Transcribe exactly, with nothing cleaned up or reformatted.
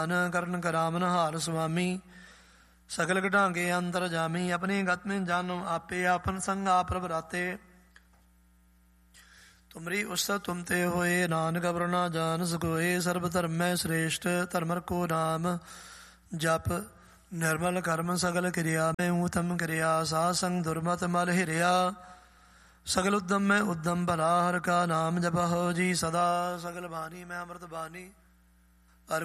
ਕਰਨ ਕਰਾਵਨ ਹਾਰ ਸੁਆਮੀ ਸਗਲ ਘਟਾਂਗੇ ਅੰਤਰ ਜਾਮੀ ਆਪਣੀ ਗਤ ਮੈਂ ਜਾਨੋ ਆਪੇ ਆਪਨ ਸੰਗ ਆਪ ਰਬਰਾਤੇ ਤੁਮਰੀ ਉਸਤ ਤੁਮ ਤੇ ਹੋਏ ਨਾਨਕ ਅਵਰ ਨਾ ਜਾਨ ਸਕੋਏ ਸਰਬ ਧਰਮ ਮੈਂ ਸ੍ਰੇਸ਼ਟ ਧਰਮ ਕੋ ਨਾਮ ਜਪ ਨਿਰਮਲ ਕਰਮ ਸਗਲ ਕਿਰਿਆ ਮੈਂ ਊਤਮ ਕਿਰਿਆ ਸਾਧ ਸੰਗ ਦੁਰਮਤ ਮਲ ਹਿਰਿਆ ਸਗਲ ਉਦਮ ਮੈਂ ਉਦਮ ਭਲਾ ਹਰ ਕਾ ਨਾਮ ਜਪਹੁ ਜੀ ਸਦਾ ਸਗਲ ਬਾਣੀ ਮੈਂ ਅੰਮ੍ਰਿਤ ਬਾਣੀ